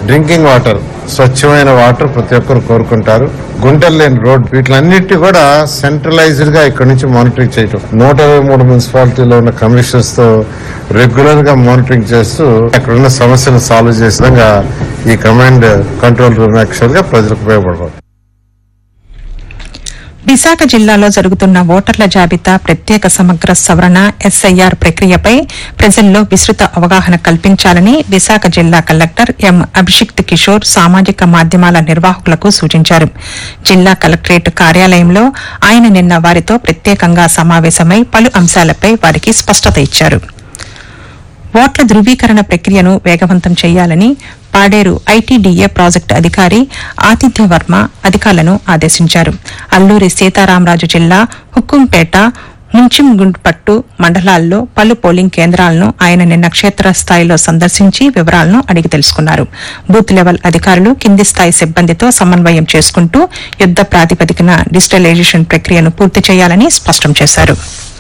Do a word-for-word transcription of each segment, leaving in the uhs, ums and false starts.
Drinking water, స్వచ్ఛమైన water ప్రతి ఒక్కరు కోరుకుంటారు. గుంటలు లేని రోడ్, వీటిలన్నిటి కూడా సెంట్రలైజ్డ్ గా ఇక్కడ నుంచి మానిటరింగ్ చేయటం. నూట ఇరవై మూడు మున్సిపాలిటీలో ఉన్న కమిషనర్స్ తో రెగ్యులర్ గా మానిటరింగ్ చేస్తూ అక్కడ ఉన్న సమస్యలు సాల్వ్ చేసే విధంగా ఈ కమాండ్ కంట్రోల్ రూమ్ యాక్చువల్ గా ప్రజలకు ఉపయోగపడతారు. విశాఖ జిల్లాలో జరుగుతున్న ఓటర్ల జాబితా ప్రత్యేక సమగ్ర సవరణ ఎస్ఐఆర్ ప్రక్రియపై ప్రజల్లో విస్తృత అవగాహన కల్పించాలని విశాఖ జిల్లా కలెక్టర్ ఎం అభిషిక్త్ కిషోర్ సామాజిక మాధ్యమాల నిర్వాహకులకు సూచించారు. జిల్లా కలెక్టరేట్ కార్యాలయంలో ఆయన నిన్న వారితో ప్రత్యేకంగా సమావేశమై పలు అంశాలపై వారికి స్పష్టత ఇచ్చారు. ఓట్ల ధృవీకరణ ప్రక్రియను వేగవంతం చేయాలని పాడేరు ఐటీడీఏ ప్రాజెక్టు అధికారి ఆతిథ్య వర్మ అధికారులను ఆదేశించారు. అల్లూరి సీతారామరాజు జిల్లా హుక్కుంపేట, ముంచింగుండ్పట్టు మండలాల్లో పలు పోలింగ్ కేంద్రాలను ఆయన నిన్న క్షేత్రస్థాయిలో సందర్శించి వివరాలను అడిగి తెలుసుకున్నారు. బూత్ లెవెల్ అధికారులు కింది స్థాయి సిబ్బందితో సమన్వయం చేసుకుంటూ యుద్ద ప్రాతిపదికన డిజిటలైజేషన్ ప్రక్రియను పూర్తి చేయాలని స్పష్టం చేశారు.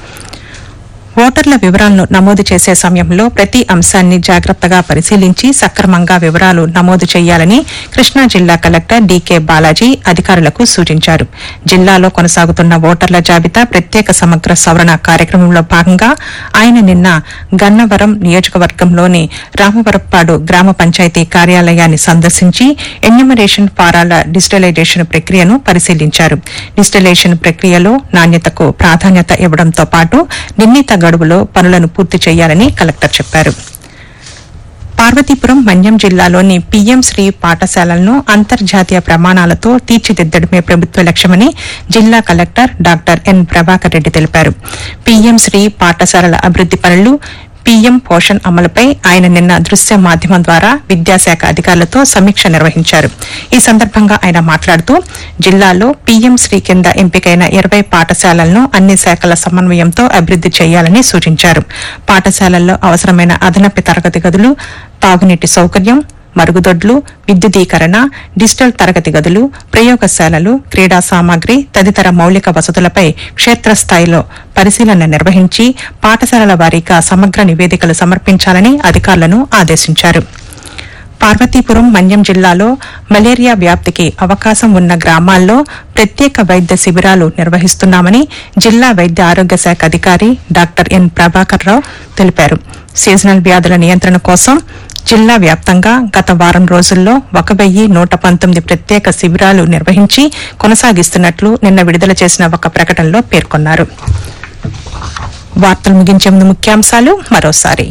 ఓటర్ల వివరాలను నమోదు చేసే సమయంలో ప్రతి అంశాన్ని జాగ్రత్తగా పరిశీలించి సక్రమంగా వివరాలు నమోదు చేయాలని కృష్ణా జిల్లా కలెక్టర్ డీకే బాలాజీ అధికారులకు సూచించారు. జిల్లాలో కొనసాగుతున్న ఓటర్ల జాబితా ప్రత్యేక సమగ్ర సవరణ కార్యక్రమంలో భాగంగా ఆయన నిన్న గన్నవరం నియోజకవర్గంలోని రామవరప్పాడు గ్రామ పంచాయతీ కార్యాలయాన్ని సందర్శించి ఎన్యూమరేషన్ ఫారాల డిజిటలైజేషన్ ప్రక్రియను పరిశీలించారు. డిజిటలైజేషన్ ప్రక్రియలో నాణ్యతకు ప్రాధాన్యత ఇవ్వడంతో పాటు నిర్ణీత గడువులో పనులను పూర్తి చేయాలని కలెక్టర్ చెప్పారు. పార్వతీపురం మన్యం జిల్లాలోని పీఎం శ్రీ పాఠశాలలను అంతర్జాతీయ ప్రమాణాలతో తీర్చిదిద్దడమే ప్రభుత్వ లక్ష్యమని జిల్లా collector doctor N Prabhakar Reddy తెలిపారు. పీఎం శ్రీ పాఠశాలల అభివృద్ది పనులు, పీఎం పోషణ్ అమలుపై ఆయన నిన్న దృశ్య మాధ్యమం ద్వారా విద్యాశాఖ అధికారులతో సమీక్ష నిర్వహించారు. ఈ సందర్భంగా ఆయన మాట్లాడుతూ జిల్లాలో పీఎం శ్రీ కింద ఎంపికైన ఇరవై పాఠశాలలను అన్ని శాఖల సమన్వయంతో అభివృద్ది చేయాలని సూచించారు. పాఠశాలల్లో అవసరమైన అదనపు తరగతి గదులు, తాగునీటి సౌకర్యం, మరుగుదొడ్లు, విద్యుదీకరణ, డిజిటల్ తరగతి గదులు, ప్రయోగశాలలు, క్రీడా సామాగ్రి తదితర మౌలిక వసతులపై క్షేత్రస్థాయిలో పరిశీలన నిర్వహించి పాఠశాలల వారీగా సమగ్ర నివేదికలు సమర్పించాలని అధికారులను ఆదేశించారు. పార్వతీపురం మన్యం జిల్లాలో మలేరియా వ్యాప్తికి అవకాశం ఉన్న గ్రామాల్లో ప్రత్యేక వైద్య శిబిరాలు నిర్వహిస్తున్నామని జిల్లా వైద్య ఆరోగ్య శాఖ అధికారి డాక్టర్ ఎన్ ప్రభాకర్ రావు తెలిపారు. సీజనల్ వ్యాధుల నియంత్రణ కోసం జిల్లా వ్యాప్తంగా గత వారం రోజుల్లో ఒక వెయ్యి నూట పంతొమ్మిది ప్రత్యేక శిబిరాలు నిర్వహించి కొనసాగిస్తున్నట్లు నిన్న విడుదల చేసిన ఒక ప్రకటనలో పేర్కొన్నారు. వార్తలు ముగించే ముందు ముఖ్యాంశాలు మరోసారి.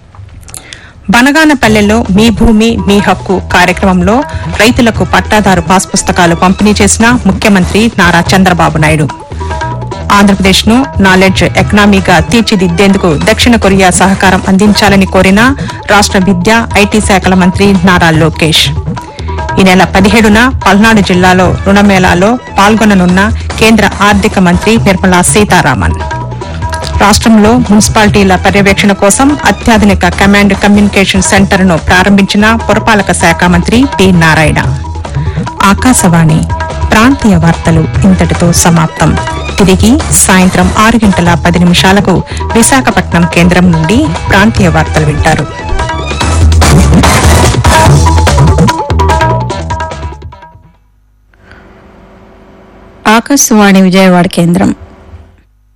బనగానపల్లెలో మీ భూమి మీ హక్కు కార్యక్రమంలో రైతులకు పట్టాదారు పాస్ పుస్తకాలు పంపిణీ చేసిన ముఖ్యమంత్రి నారా చంద్రబాబు నాయుడు. ఆంధ్రప్రదేశ్ ను నాలెడ్జ్ ఎకనామీగా తీర్చిదిద్దేందుకు దక్షిణ కొరియా సహకారం అందించాలని కోరిన రాష్ట విద్యా ఐటీ శాఖల మంత్రి నారా లోకేష్. ఈ నెల పదిహేడున పల్నాడు జిల్లాలో రుణమేళాలో పాల్గొననున్న కేంద్ర ఆర్థిక మంత్రి నిర్మలా సీతారామన్. రాష్టంలో మున్సిపాలిటీల పర్యవేక్షణ కోసం అత్యాధునిక కమాండ్ కమ్యూనికేషన్ సెంటర్ను ప్రారంభించిన పురపాలక శాఖ మంత్రి పి నారాయణ. ఆకాశవాణి ప్రాంతీయ వార్తలు ఇంతటితో సమాప్తం. తిరిగి సాయంత్రం ఆరు గంటల పది నిమిషాలకు విశాఖపట్నం కేంద్రం నుండి ప్రాంతీయ వార్తలు వింటారు. ఆకాశవాణి విజయవాడ కేంద్రం